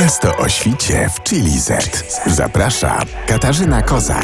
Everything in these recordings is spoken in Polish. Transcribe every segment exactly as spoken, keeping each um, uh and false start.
Miasto o świcie w Chili Z. Zaprasza Katarzyna Kozak.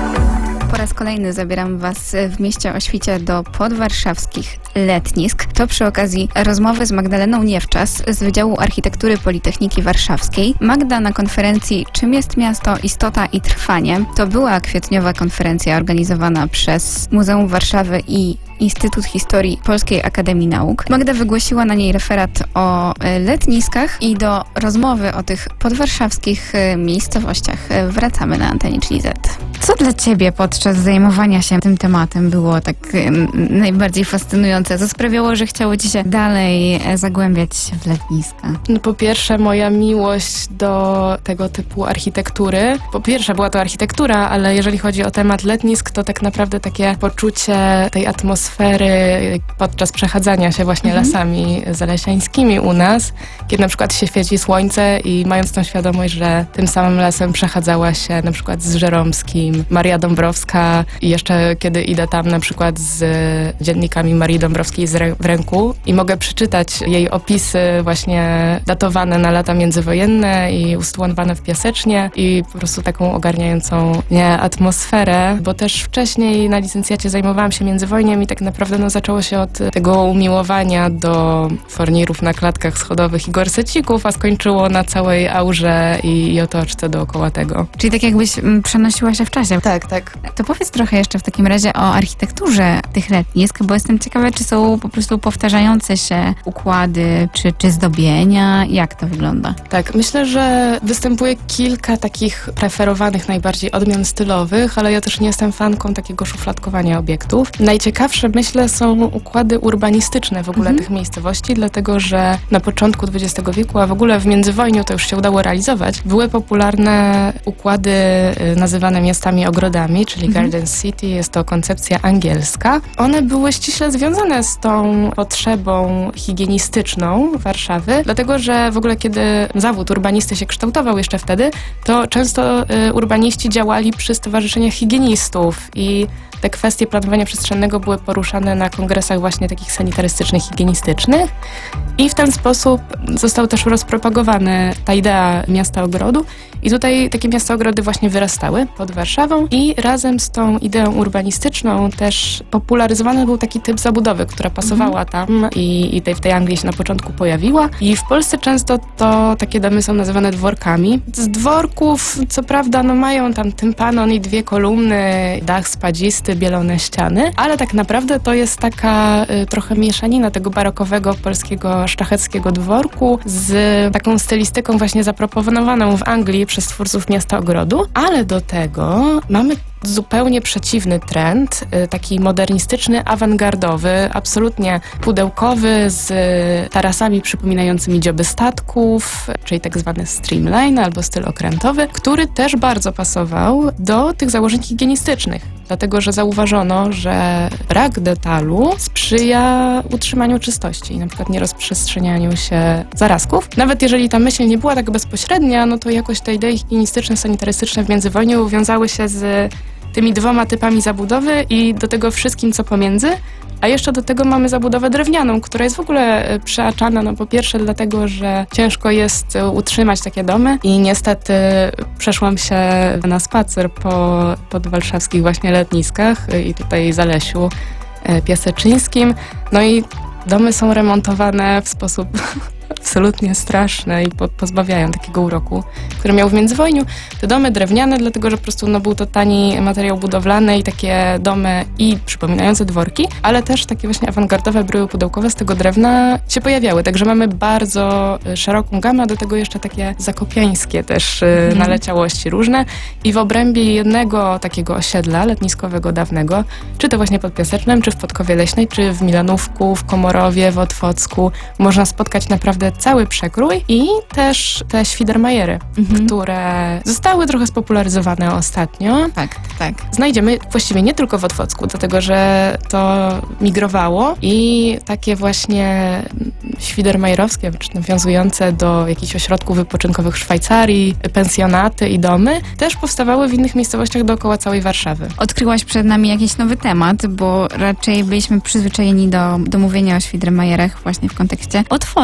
Po raz kolejny zabieram Was w mieście o świcie do podwarszawskich letnisk. To przy okazji rozmowy z Magdaleną Niewczas z Wydziału Architektury Politechniki Warszawskiej. Magda na konferencji Czym jest miasto, istota i trwanie. To była kwietniowa konferencja organizowana przez Muzeum Warszawy i Instytut Historii Polskiej Akademii Nauk. Magda wygłosiła na niej referat o letniskach i do rozmowy o tych podwarszawskich miejscowościach wracamy na antenie Chili Z. Co dla Ciebie podczas zajmowania się tym tematem było tak najbardziej fascynujące? Co sprawiało, że chciało Ci się dalej zagłębiać w letniska? No, po pierwsze moja miłość do tego typu architektury. Po pierwsze była to architektura, ale jeżeli chodzi o temat letnisk, to tak naprawdę takie poczucie tej atmosfery podczas przechadzania się właśnie mhm. lasami zalesiańskimi u nas, kiedy na przykład się świeci słońce i mając tą świadomość, że tym samym lasem przechadzała się na przykład z Żeromskim Maria Dąbrowska i jeszcze kiedy idę tam na przykład z dziennikami Marii Dąbrowskiej w ręku i mogę przeczytać jej opisy właśnie datowane na lata międzywojenne i usytuowane w Piasecznie i po prostu taką ogarniającą nie, atmosferę, bo też wcześniej na licencjacie zajmowałam się międzywojniem i tak naprawdę no, zaczęło się od tego umiłowania do fornirów na klatkach schodowych i gorsecików, a skończyło na całej aurze i, i otoczce dookoła tego. Czyli tak jakbyś m, przenosiła się w czasie. Tak, tak. To powiedz trochę jeszcze w takim razie o architekturze tych letnisk, bo jestem ciekawa, czy są po prostu powtarzające się układy, czy, czy zdobienia, jak to wygląda? Tak, myślę, że występuje kilka takich preferowanych najbardziej odmian stylowych, ale ja też nie jestem fanką takiego szufladkowania obiektów. Najciekawsze, myślę, są układy urbanistyczne w ogóle mhm. tych miejscowości, dlatego że na początku dwudziestego wieku, a w ogóle w międzywojniu to już się udało realizować, były popularne układy nazywane miastami ogrodami, czyli mhm. Garden City, jest to koncepcja angielska. One były ściśle związane z tą potrzebą higienistyczną Warszawy, dlatego że w ogóle kiedy zawód urbanisty się kształtował jeszcze wtedy, to często y, urbaniści działali przy stowarzyszeniach higienistów i te kwestie planowania przestrzennego były poruszane na kongresach właśnie takich sanitarystycznych, higienistycznych i w ten sposób została też rozpropagowana ta idea miasta ogrodu i tutaj takie miasta ogrody właśnie wyrastały pod Warszawą i razem z tą ideą urbanistyczną też popularyzowany był taki typ zabudowy, która pasowała tam i, i tej, w tej Anglii się na początku pojawiła i w Polsce często to takie domy są nazywane dworkami. Z dworków co prawda no mają tam tympanon i dwie kolumny, dach spadzisty, bielone ściany, ale tak naprawdę to jest taka y, trochę mieszanina tego barokowego polskiego szlacheckiego dworku z taką stylistyką właśnie zaproponowaną w Anglii przez twórców miasta ogrodu, ale do tego mamy zupełnie przeciwny trend, taki modernistyczny, awangardowy, absolutnie pudełkowy, z tarasami przypominającymi dzioby statków, czyli tak zwany streamline albo styl okrętowy, który też bardzo pasował do tych założeń higienistycznych, dlatego że zauważono, że brak detalu sprzyja utrzymaniu czystości i na przykład nierozprzestrzenianiu się zarazków. Nawet jeżeli ta myśl nie była tak bezpośrednia, no to jakoś te idee higienistyczne, sanitarystyczne w międzywojniu wiązały się z tymi dwoma typami zabudowy i do tego wszystkim, co pomiędzy. A jeszcze do tego mamy zabudowę drewnianą, która jest w ogóle przeaczana, no po pierwsze dlatego, że ciężko jest utrzymać takie domy i niestety przeszłam się na spacer po podwarszawskich właśnie letniskach i tutaj Zalesiu Piaseczyńskim. No i domy są remontowane w sposób absolutnie straszne i po, pozbawiają takiego uroku, który miał w międzywojniu. Te domy drewniane, dlatego że po prostu no, był to tani materiał budowlany i takie domy i przypominające dworki, ale też takie właśnie awangardowe bryły pudełkowe z tego drewna się pojawiały. Także mamy bardzo szeroką gamę, a do tego jeszcze takie zakopiańskie też mm. naleciałości różne. I w obrębie jednego takiego osiedla letniskowego dawnego, czy to właśnie pod Piasecznem, czy w Podkowie Leśnej, czy w Milanówku, w Komorowie, w Otwocku, można spotkać naprawdę cały przekrój i też te Świdermajery, mhm. które zostały trochę spopularyzowane ostatnio. Tak, tak. Znajdziemy właściwie nie tylko w Otwocku, dlatego że to migrowało i takie właśnie świdermajerowskie, czy nawiązujące do jakichś ośrodków wypoczynkowych w Szwajcarii, pensjonaty i domy, też powstawały w innych miejscowościach dookoła całej Warszawy. Odkryłaś przed nami jakiś nowy temat, bo raczej byliśmy przyzwyczajeni do, do mówienia o Świdermajerach właśnie w kontekście Otwocka,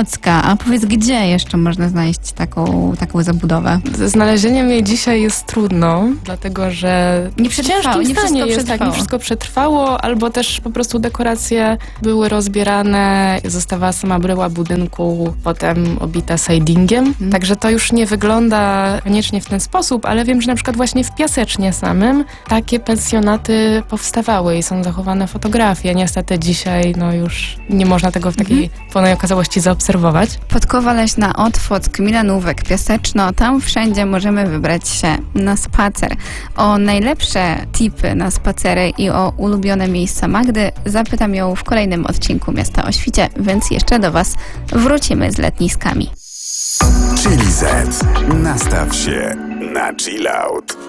A powiedz, gdzie jeszcze można znaleźć taką, taką zabudowę? Znalezieniem jej dzisiaj jest trudno, dlatego że Nie w przetrwało, ciężkim nie stanie wszystko jest, tak, przetrwało. nie wszystko przetrwało, albo też po prostu dekoracje były rozbierane, zostawała sama bryła budynku, potem obita sidingiem, Mhm. także to już nie wygląda koniecznie w ten sposób, ale wiem, że na przykład właśnie w Piasecznie samym takie pensjonaty powstawały i są zachowane fotografie. Niestety dzisiaj no już nie można tego w takiej Mhm. pełnej okazałości zaobserwować. Podkowa Leśna, Otwock, Milanówek, Piaseczno, tam wszędzie możemy wybrać się na spacer. O najlepsze tipy na spacery i o ulubione miejsca Magdy zapytam ją w kolejnym odcinku Miasta o Świcie, więc jeszcze do Was wrócimy z letniskami. Chili Z. Nastaw się na chill out.